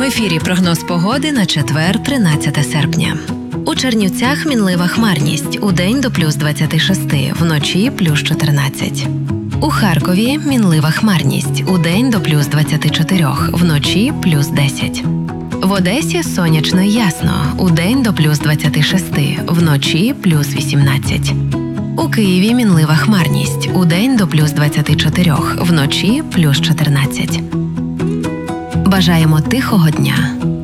ефірі прогноз погоди на четвер, 13 серпня. У Чернівцях мінлива хмарність. Удень до плюс 26, вночі плюс 14. У Харкові мінлива хмарність. Удень до плюс 24, вночі плюс 10. В Одесі сонячно і ясно. Удень до плюс 26, вночі плюс 18. У Києві мінлива хмарність. Удень до плюс 24, вночі плюс 14. Бажаємо тихого дня.